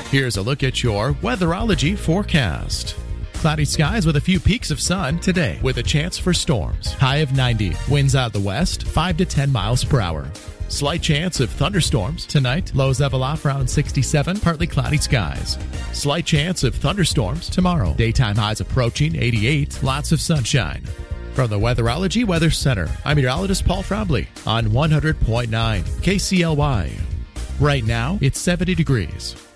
Here's a look at your Weatherology forecast. Cloudy skies with a few peaks of sun today with a chance for storms. High of 90. Winds out of the west, 5 to 10 miles per hour. Slight chance of thunderstorms tonight. Lows level off around 67. Partly cloudy skies. Slight chance of thunderstorms tomorrow. Daytime highs approaching 88. Lots of sunshine. From the Weatherology Weather Center, I'm meteorologist Paul Frombley on 100.9 KCLY. Right now, it's 70 degrees.